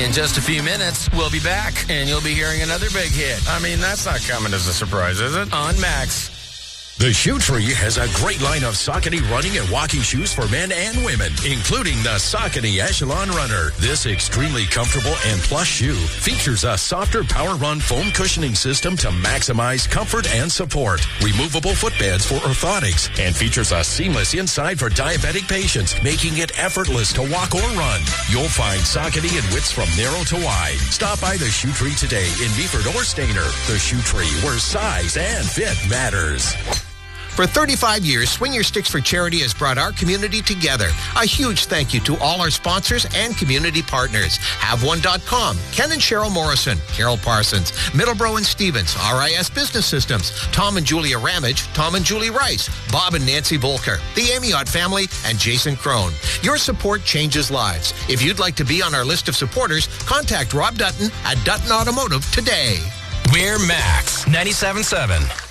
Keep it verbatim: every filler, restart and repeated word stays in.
In just a few minutes, we'll be back, and you'll be hearing another big hit. I mean, that's not coming as a surprise, is it? On Max. The Shoe Tree has a great line of Saucony running and walking shoes for men and women, including the Saucony Echelon Runner. This extremely comfortable and plush shoe features a softer Power Run foam cushioning system to maximize comfort and support, removable footbeds for orthotics, and features a seamless inside for diabetic patients, making it effortless to walk or run. You'll find Saucony in widths from narrow to wide. Stop by the Shoe Tree today in Meaford or Stayner. The Shoe Tree, where size and fit matters. For thirty-five years, Swing Your Sticks for Charity has brought our community together. A huge thank you to all our sponsors and community partners. Have One dot com, Ken and Cheryl Morrison, Carol Parsons, Middlebrow and Stevens, R I S Business Systems, Tom and Julia Ramage, Tom and Julie Rice, Bob and Nancy Volker, the Amiot family, and Jason Crone. Your support changes lives. If you'd like to be on our list of supporters, contact Rob Dutton at Dutton Automotive today. We're Max ninety-seven point seven.